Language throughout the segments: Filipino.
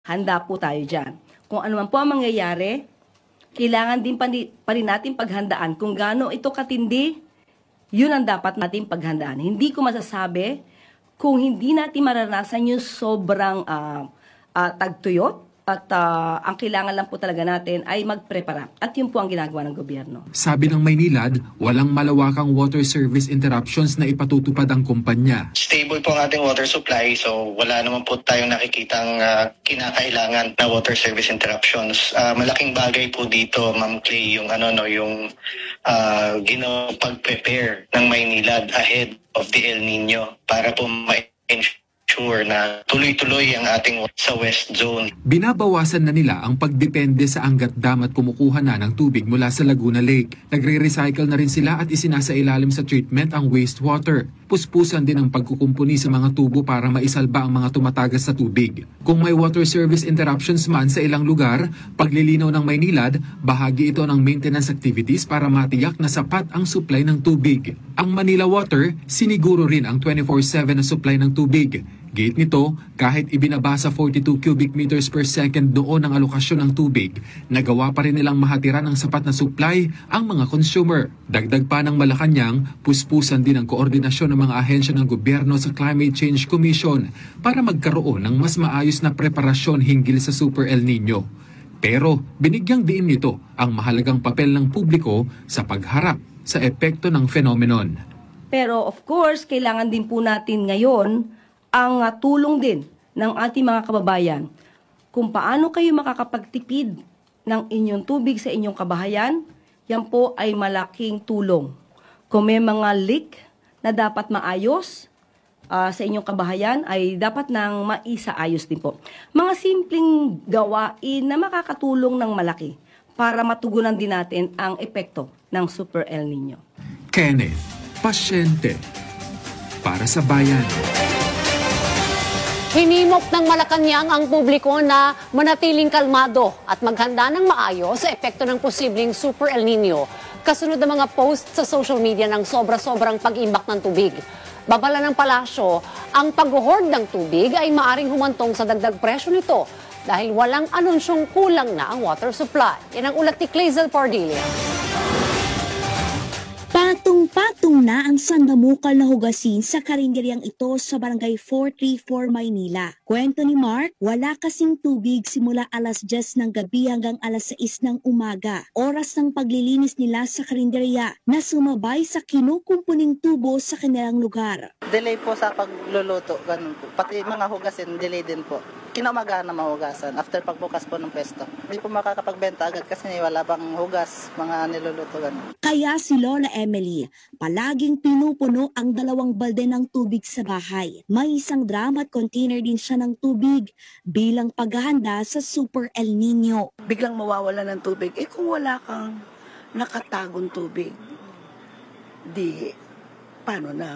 handa po tayo dyan. Kung ano man po ang mangyayari, kailangan din pa rin natin paghandaan kung gaano ito katindi, yun ang dapat natin paghandaan. Hindi ko masasabi kung hindi natin maranasan yung sobrang tagtuyot at ang kailangan lang po talaga natin ay magprepara. At yun po ang ginagawa ng gobyerno. Sabi ng Maynilad, walang malawakang water service interruptions na ipatutupad ang kumpanya. Stable po ang ating water supply, so wala naman po tayong nakikitang kinakailangan na water service interruptions. Malaking bagay po dito, Ma'am Clay, yung pag-prepare ng Maynilad ahead of the El Nino para po ma-ensure na tuloy-tuloy ang ating sa West Zone. Binabawasan na nila ang pagdepende sa Angat Dam at kumukuha na ng tubig mula sa Laguna Lake. Nagre-recycle na rin sila at isinasailalim sa treatment ang wastewater. Puspusan din ang pagkukumpuni sa mga tubo para maisalba ang mga tumatagas sa tubig. Kung may water service interruptions man sa ilang lugar, paglilinaw ng Maynilad, bahagi ito ng maintenance activities para matiyak na sapat ang supply ng tubig. Ang Manila Water, siniguro rin ang 24/7 na supply ng tubig. Gate nito, kahit ibinaba sa 42 cubic meters per second noon ang alokasyon ng tubig, nagawa pa rin nilang mahatiran ng sapat na supply ang mga consumer. Dagdag pa ng Malacanang, puspusan din ang koordinasyon ng mga ahensya ng gobyerno sa Climate Change Commission para magkaroon ng mas maayos na preparasyon hinggil sa Super El Nino. Pero binigyang diin nito ang mahalagang papel ng publiko sa pagharap sa epekto ng phenomenon. Pero of course, kailangan din po natin ngayon ang tulong din ng ating mga kababayan kung paano kayo makakapagtipid ng inyong tubig sa inyong kabahayan. Yan po ay malaking tulong. Kung may mga leak na dapat maayos sa inyong kabahayan, ay dapat nang maisaayos din po. Mga simpleng gawain na makakatulong ng malaki para matugunan din natin ang epekto ng Super El Nino. Kenneth, pasyente para sa bayan. Hinimok ng Malacanang ang publiko na manatiling kalmado at maghanda ng maayos sa epekto ng posibleng Super El Nino. Kasunod ng mga post sa social media ng sobra-sobrang pag-imbak ng tubig. Babala ng palasyo, ang pag-hoard ng tubig ay maaring humantong sa dagdag presyo nito dahil walang anunsyong kulang na ang water supply. Yan ang ulat ni Clazel Pardilia. Patong-patong na ang sandamukal na hugasin sa karinderyang ito sa Barangay 434 Maynila. Kwento ni Mark, wala kasing tubig simula alas 10 ng gabi hanggang alas 6 ng umaga. Oras ng paglilinis nila sa karinderya na sumabay sa kinukumpuning tubo sa kanilang lugar. Delay po sa pagluluto, ganun po. Pati mga hugasin, delay din po. Kinaumagaan na mahugasan after pagbukas po ng pesto. Hindi po makakapagbenta agad kasi wala pang hugas, mga niluluto ganun. Kaya si Lola Emily, palaging pinupuno ang 2 balde ng tubig sa bahay. May isang drum at container din siya ng tubig bilang paghahanda sa Super El Nino. Biglang mawawala ng tubig. Kung wala kang nakatagong tubig, di paano na?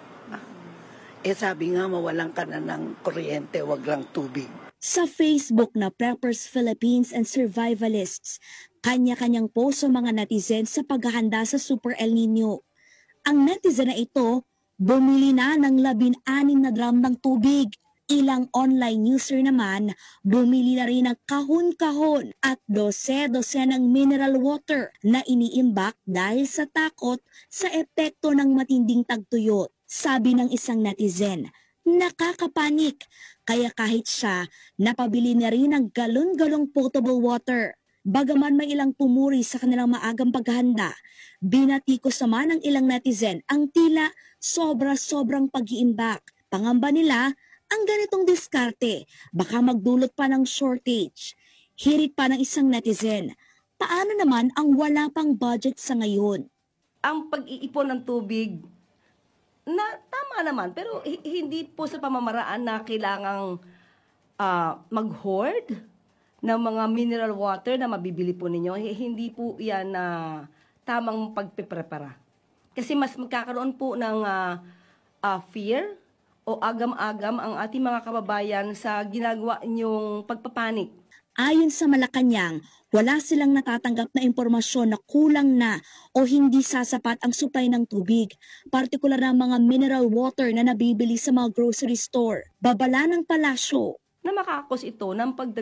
Sabi nga, mawalan ka na ng kuryente, wag lang tubig. Sa Facebook na Preppers Philippines and Survivalists, kanya-kanyang post ang mga netizen sa paghahanda sa Super El Nino. Ang netizen na ito, bumili na ng 16 na drum ng tubig. Ilang online user naman, bumili na rin ng kahon-kahon at 12 ng mineral water na iniimbak dahil sa takot sa epekto ng matinding tagtuyot. Sabi ng isang netizen, nakakapanik, kaya kahit siya, napabili na rin ng galon-galong potable water. Bagaman may ilang pumuri sa kanilang maagang paghahanda, binatikos naman ng ilang netizen ang tila sobra-sobrang pag-iimbak. Pangamba nila, ang ganitong diskarte, baka magdulot pa ng shortage. Hirit pa ng isang netizen, paano naman ang wala pang budget sa ngayon? Ang pag-iipon ng tubig, na tama naman, pero hindi po sa pamamaraan na kailangang mag-hoard ng mga mineral water na mabibili po ninyo. Hindi po yan na tamang pagpiprepara. Kasi mas magkakaroon po ng fear o agam-agam ang ating mga kababayan sa ginagawa niyong pagpapanik. Ayon sa Malacanang, wala silang natatanggap na impormasyon na kulang na o hindi sasapat ang supply ng tubig, partikular na mga mineral water na nabibili sa mga grocery store. Babala ng palasyo, na makakos ito ng